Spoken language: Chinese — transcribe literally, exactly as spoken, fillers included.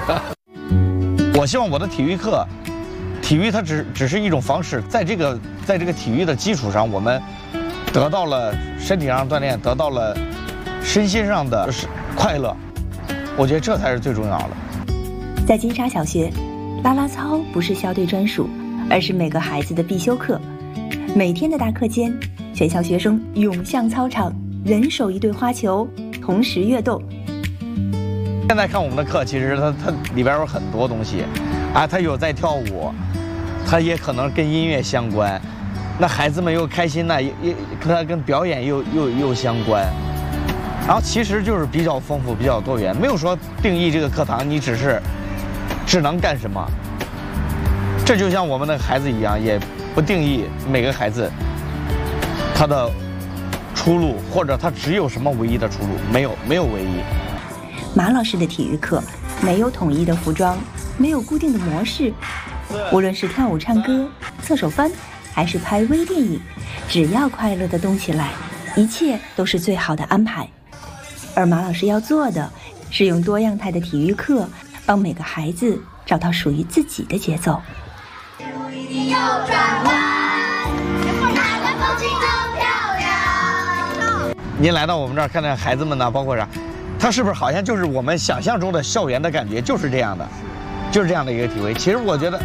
我希望我的体育课，体育它只只是一种方式，在这个在这个体育的基础上，我们得到了身体上锻炼，得到了身心上的快乐，我觉得这才是最重要的。 在金沙小学，啦啦操不是校队专属，而是每个孩子的必修课。每天的大课间，全校学生涌向操场，人手一对花球，同时跃动。 现在看我们的课，其实它它里边有很多东西，啊，它有在跳舞，它也可能跟音乐相关，那孩子们又开心呢，也也它跟表演又又又相关，然后其实就是比较丰富、比较多元，没有说定义这个课堂你只是只能干什么，这就像我们的孩子一样，也不定义每个孩子他的出路，或者他只有什么唯一的出路，没有没有唯一。 马老师的体育课没有统一的服装，没有固定的模式，无论是跳舞、唱歌、侧手翻，还是拍微电影，只要快乐的动起来，一切都是最好的安排。而马老师要做的是用多样态的体育课，帮每个孩子找到属于自己的节奏。一定要转弯，海湾风景很漂亮。 您来到我们这儿看看孩子们呢，包括啥，他是不是好像就是我们想象中的校园的感觉，就是这样的，就是这样的一个体会。其实我觉得